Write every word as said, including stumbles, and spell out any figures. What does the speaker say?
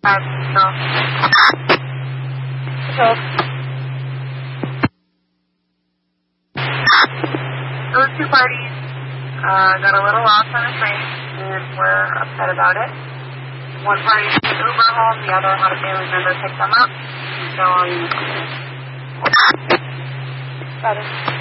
five, so. Okay. Those two parties uh, got a little lost on the train, and were upset about it. One party took an Uber home, the other had a family member pick them up. So all you know. Got it.